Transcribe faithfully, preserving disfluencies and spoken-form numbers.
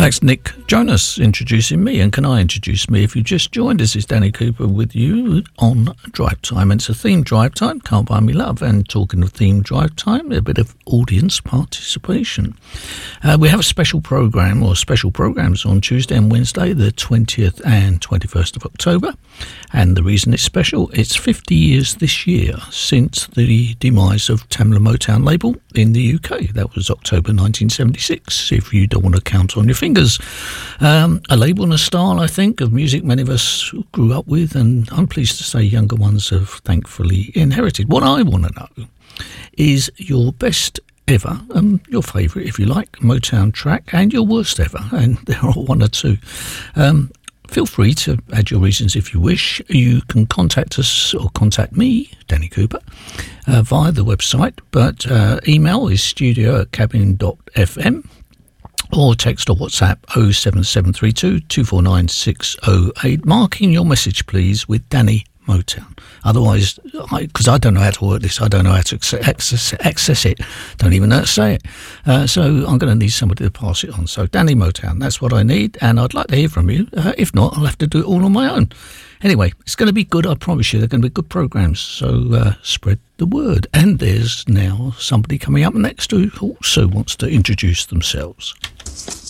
That's Nick Jonas introducing me, and can I introduce me? If you just joined us, it's Danny Cooper with you on Drive Time. And it's a themed Drive Time, Can't Buy Me Love. And talking of themed Drive Time, a bit of audience participation. Uh, we have a special programme, or special programmes on Tuesday and Wednesday, the twentieth and twenty-first of October. And the reason it's special, it's fifty years this year since the demise of Tamla Motown label in the U K. That was October nineteen seventy-six, if you don't want to count on your fingers. Um, a label and a style, I think, of music many of us grew up with, and I'm pleased to say younger ones have thankfully inherited. What I want to know is your best ever, um, your favourite, if you like, Motown track, and your worst ever, and there are one or two. Um, Feel free to add your reasons if you wish. You can contact us or contact me, Danny Cooper, uh, via the website, but uh, email is studio at cabin dot f m. Or text or WhatsApp oh seven seven three two, two four nine, six oh eight, marking your message, please, with Danny Motown. Otherwise, because I, I don't know how to work this, I don't know how to access, access it, don't even know how to say it. Uh, so I'm going to need somebody to pass it on. So Danny Motown, that's what I need, and I'd like to hear from you. Uh, if not, I'll have to do it all on my own. Anyway, it's going to be good, I promise you. They're going to be good programmes, so uh, spread the word. And there's now somebody coming up next who also wants to introduce themselves.